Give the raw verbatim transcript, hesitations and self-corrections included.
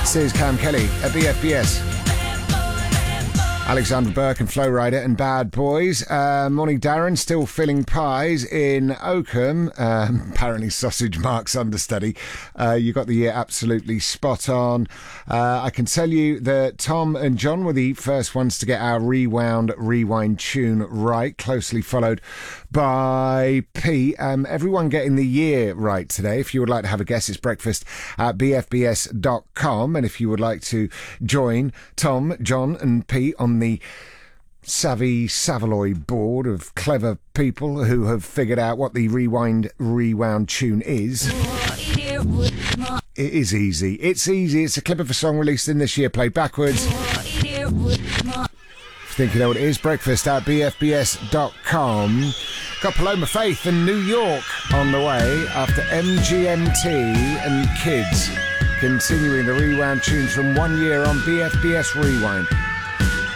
This is Cam Kelly at B F B S. Alexander Burke and Flo Rida and Bad Boys. Uh, morning, Darren. Still filling pies in Oakham. Um, apparently, Sausage Mark's understudy. Uh, you got the year absolutely spot on. Uh, I can tell you that Tom and John were the first ones to get our Rewound Rewind tune right, closely followed by P. Um, everyone getting the year right today. If you would like to have a guess, it's breakfast at b f b s dot com. And if you would like to join Tom, John and P on the savvy Savaloy board of clever people who have figured out what the Rewind Rewound tune is, it is easy. It's easy. It's a clip of a song released in this year, played backwards. If you think you know what it is, breakfast at b f b s dot com. Got Paloma Faith and New York on the way after M G M T and Kids. Continuing the Rewound tunes from one year on B F B S Rewind.